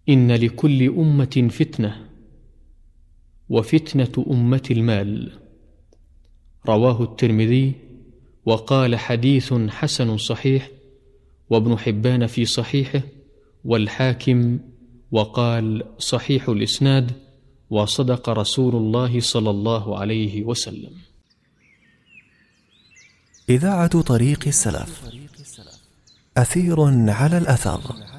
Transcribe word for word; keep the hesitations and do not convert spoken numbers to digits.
إن لكل أمة فتنة، وفتنة أمة المال. رواه الترمذي وقال حديث حسن صحيح، وابن حبان في صحيحه، والحاكم وقال صحيح الإسناد، وصدق رسول الله صلى الله عليه وسلم. إذاعة طريق السلف، أثير على الأثر.